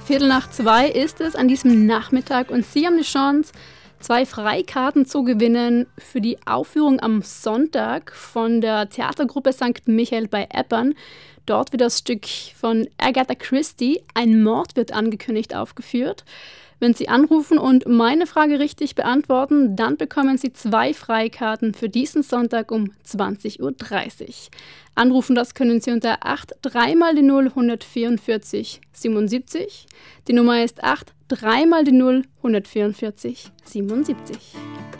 1:15 ist es an diesem Nachmittag und Sie haben die Chance, 2 Freikarten zu gewinnen für die Aufführung am Sonntag von der Theatergruppe St. Michael bei Eppern. Dort wird das Stück von Agatha Christie, Ein Mord wird angekündigt, aufgeführt. Wenn Sie anrufen und meine Frage richtig beantworten, dann bekommen Sie 2 Freikarten für diesen Sonntag um 20:30 Uhr. Anrufen, das können Sie unter 83 mal die 0 144 77. Die Nummer ist 83 mal die 0 144 77.